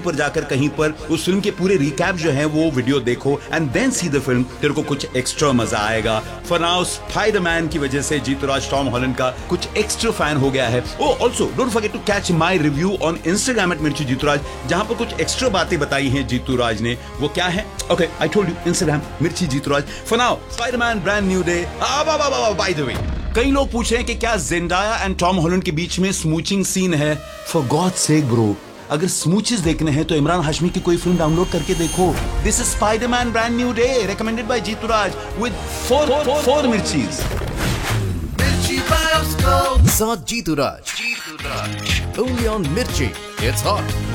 पर जाकर कहीं पर उस फिल्म के पूरे रिकैप जो है वो वीडियो देखो and then see the film, तेरे को कुछ एक्स्ट्रा मजा आएगा। फॉर नाउ स्पाइडरमैन की वजह से जीतूराज टॉम हॉलैंड का कुछ एक्स्ट्रा फैन हो गया है। ओ also don't forget to catch my review on Instagram @मिर्ची जीतूराज, जहां पर कुछ एक्स्ट्रा बातें बताई हैं जीतूराज ने। वो क्या है? Okay, I told you, Instagram मिर्ची जीतूराज। For now Spiderman brand new day. By the way, कई लोग पूछ रहे हैं कि क्या ज़ेंडाया एंड टॉम हॉलैंड के बीच में स्मूचिंग सीन है। फॉर गॉड सेक ब्रो, अगर स्मूचेस देखने हैं तो इमरान हाशमी की कोई फिल्म डाउनलोड करके देखो। This is Spiderman brand new day, recommended bye जीतूराज with four मिर्चीज। साथ जीतूराज, only on Mirchi. It's hot.